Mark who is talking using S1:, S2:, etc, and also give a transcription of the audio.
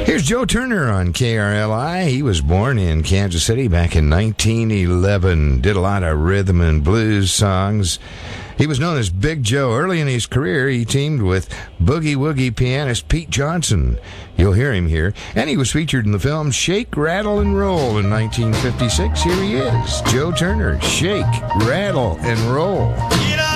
S1: Here's Joe Turner on KRLI. He was born in Kansas City back in 1911. Did a lot of rhythm and blues songs. He was known as Big Joe. Early in his career, he teamed with boogie woogie pianist Pete Johnson. You'll hear him here. And he was featured in the film Shake, Rattle, and Roll in 1956. Here he is, Joe Turner. Shake, Rattle, and Roll.